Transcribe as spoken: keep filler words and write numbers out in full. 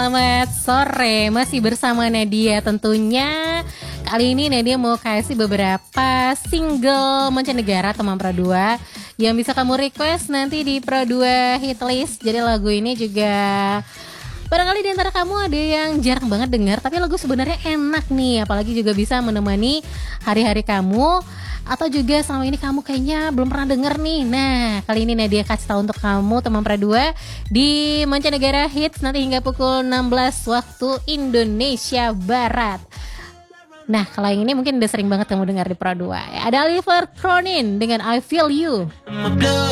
selamat sore. Masih bersama Nadia tentunya. Kali ini Nadia mau kasih beberapa single mancanegara teman Pro dua yang bisa kamu request nanti di Pro dua Hitlist. Jadi lagu ini juga barangkali di antara kamu ada yang jarang banget dengar, tapi lagu sebenarnya enak nih. Apalagi juga bisa menemani hari-hari kamu, atau juga selama ini kamu kayaknya belum pernah denger nih. Nah, kali ini Nadia kasih tahu untuk kamu teman Pro dua di Mancanegara Hits nanti hingga pukul enam belas waktu Indonesia Barat. Nah, kalau yang ini mungkin udah sering banget kamu dengar di Pro dua. Ada Oliver Cronin dengan I Feel You.